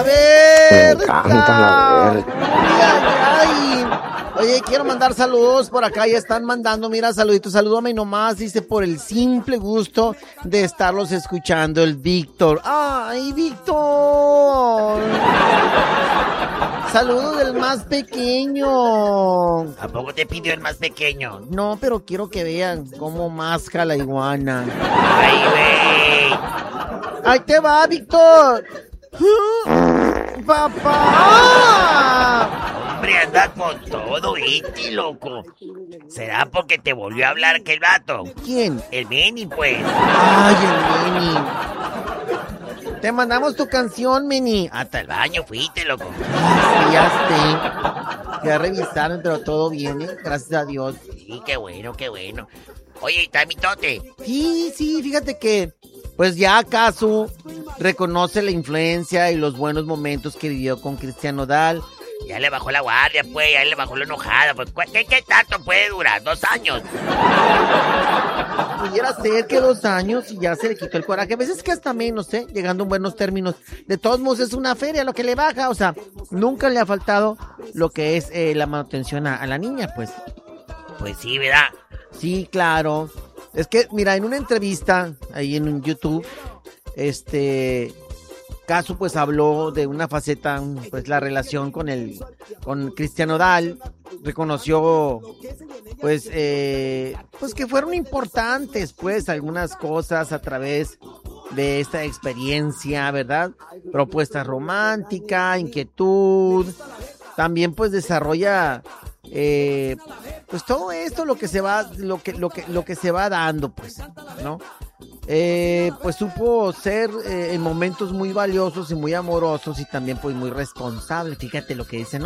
A Me ver, encanta la ver. ay. Oye, quiero mandar saludos por acá, ya están mandando, mira, saluditos, salúdame nomás, dice, por el simple gusto de estarlos escuchando, el Víctor. ¡Ay, Víctor! Saludos del más pequeño. ¿A poco te pidió el más pequeño? No, pero quiero que vean cómo masca la iguana. ¡Ay, güey! ¡Ahí te va, Víctor! ¡Papá! Hombre, anda con todo, Iti, loco. ¿Será porque te volvió a hablar aquel vato? ¿Quién? El Meni, pues. ¡Ay, el Meni! Te mandamos tu canción, Meni. Hasta el baño fuiste, loco. Sí, ya sé. Ya revisaron, pero todo bien, ¿eh? Gracias a Dios. Sí, qué bueno, qué bueno. Oye, ¿y está mi tote? Sí, fíjate que, pues ya acaso reconoce la influencia y los buenos momentos que vivió con Cristian Nodal. Ya le bajó la guardia, pues, ya le bajó la enojada. Pues, ¿qué tanto puede durar? 2 años. Pudiera ser que 2 años y ya se le quitó el coraje. A veces que hasta menos, llegando en buenos términos. De todos modos es una feria lo que le baja. O sea, nunca le ha faltado lo que es la manutención a la niña, pues. Pues sí, ¿verdad? Sí, claro. Es que, mira, en una entrevista ahí en un YouTube, Casu pues habló de una faceta, pues la relación con Cristian Nodal, reconoció pues que fueron importantes pues algunas cosas a través de esta experiencia, ¿verdad? Propuesta romántica, inquietud, también pues desarrolla pues todo esto lo que se va dando, pues, ¿no? Pues supo ser en momentos muy valiosos y muy amorosos y también pues muy responsable. Fíjate lo que dice, ¿no?